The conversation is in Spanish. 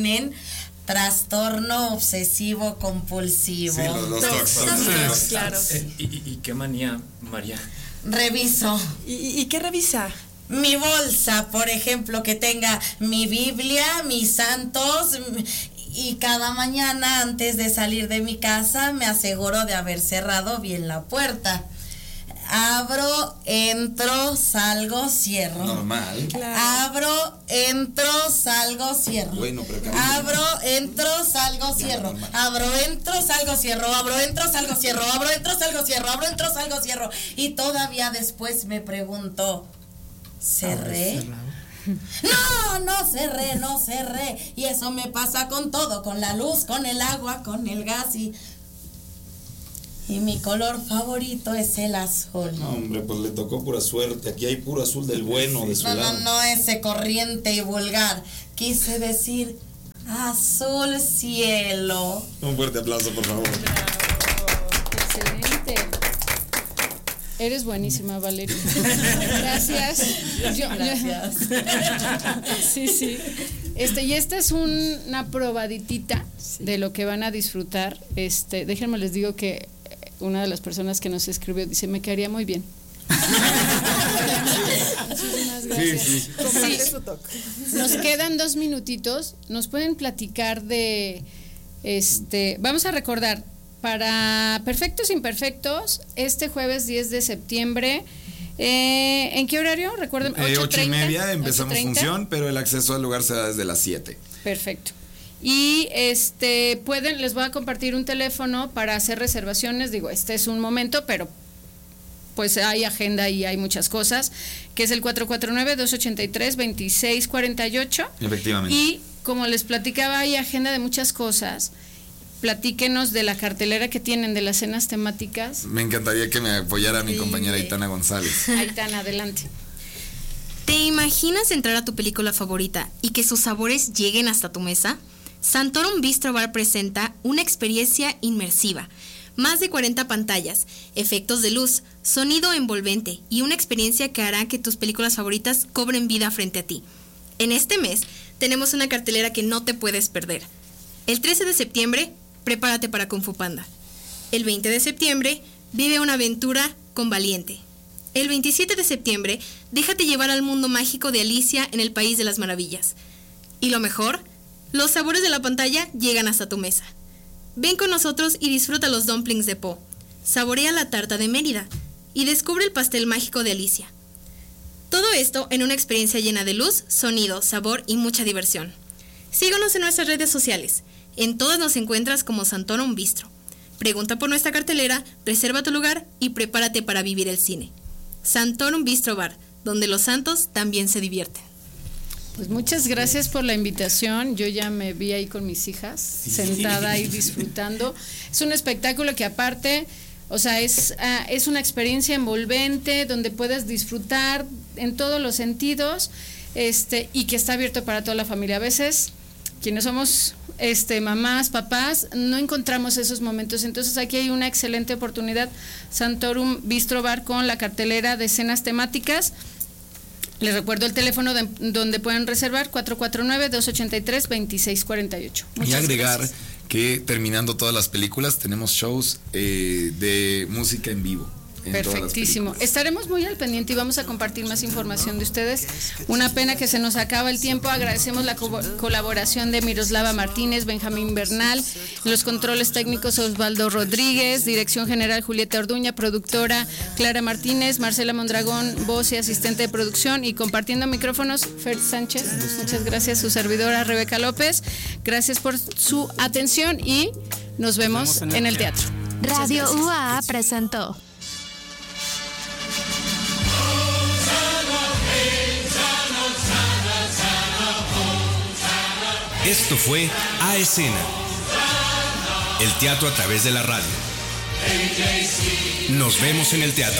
tienen trastorno obsesivo compulsivo. Sí, los TOCs. Claro. ¿Y qué manía, María? Reviso. ¿Y qué revisa? Mi bolsa, por ejemplo, que tenga mi Biblia, mis santos, y cada mañana antes de salir de mi casa me aseguro de haber cerrado bien la puerta. Abro, entro, salgo, cierro. Normal. Claro. Abro, entro, salgo, cierro. Bueno, pero abro, entro, salgo, cierro. Abro, entro, salgo, cierro. Abro, entro, salgo, cierro. Abro, entro, salgo, cierro. Abro, entro, salgo, cierro. Y todavía después me pregunto, ¿cerré? No cerré. Y eso me pasa con todo, con la luz, con el agua, con el gas y mi color favorito es el azul. No, hombre, pues le tocó pura suerte. Aquí hay puro azul del bueno, de su lado. No, ese corriente y vulgar. Quise decir azul cielo. Un fuerte aplauso, por favor. Excelente. Eres buenísima, Valeria. Gracias. Gracias. Sí. Y esta es una probaditita de lo que van a disfrutar. Déjenme les digo que una de las personas que nos escribió dice, me quedaría muy bien. Muchísimas gracias. Sí. Comparte su toque. Nos quedan 2 minutitos. Nos pueden platicar de vamos a recordar para Perfectos Imperfectos este jueves 10 de septiembre. ¿En qué horario? Recuerden, 8:30 empezamos 8:30. función, pero el acceso al lugar se da desde las 7. Perfecto. Y les voy a compartir un teléfono para hacer reservaciones. Digo, este es un momento, pero pues hay agenda y hay muchas cosas, que es el 449-283-2648. Efectivamente. Y como les platicaba, hay agenda de muchas cosas. Platíquenos de la cartelera que tienen de las cenas temáticas. Me encantaría que me apoyara mi compañera Aitana González. Aitana, adelante. ¿Te imaginas entrar a tu película favorita y que sus sabores lleguen hasta tu mesa? Santorum Bistro Bar presenta una experiencia inmersiva. Más de 40 pantallas, efectos de luz, sonido envolvente y una experiencia que hará que tus películas favoritas cobren vida frente a ti. En este mes tenemos una cartelera que no te puedes perder. El 13 de septiembre, prepárate para Kung Fu Panda. El 20 de septiembre, vive una aventura con Valiente. El 27 de septiembre, déjate llevar al mundo mágico de Alicia en el País de las Maravillas. Y lo mejor, los sabores de la pantalla llegan hasta tu mesa. Ven con nosotros y disfruta los dumplings de Po. Saborea la tarta de Mérida y descubre el pastel mágico de Alicia. Todo esto en una experiencia llena de luz, sonido, sabor y mucha diversión. Síguenos en nuestras redes sociales. En todas nos encuentras como Santorum Bistro. Pregunta por nuestra cartelera, reserva tu lugar y prepárate para vivir el cine. Santorum Bistro Bar, donde los santos también se divierten. Pues muchas gracias por la invitación. Yo ya me vi ahí con mis hijas, sentada ahí disfrutando. Es un espectáculo que aparte, o sea, es una experiencia envolvente donde puedes disfrutar en todos los sentidos, y que está abierto para toda la familia. A veces quienes somos mamás, papás, no encontramos esos momentos. Entonces aquí hay una excelente oportunidad. Santorum Bistro Bar con la cartelera de cenas temáticas. Les recuerdo el teléfono donde pueden reservar, 449-283-2648. Y agregar gracias. que terminando todas las películas tenemos shows de música en vivo. Perfectísimo. Estaremos muy al pendiente y vamos a compartir más información de ustedes. Una pena que se nos acaba el tiempo. Agradecemos la colaboración de Miroslava Martínez, Benjamín Bernal, los controles técnicos Osvaldo Rodríguez, dirección general Julieta Orduña, productora Clara Martínez, Marcela Mondragón, voz y asistente de producción, y compartiendo micrófonos Fer Sánchez. Muchas gracias, su servidora Rebeca López. Gracias por su atención y nos vemos en el teatro. Radio UAA presentó Esto fue A Escena, el teatro a través de la radio. Nos vemos en el teatro.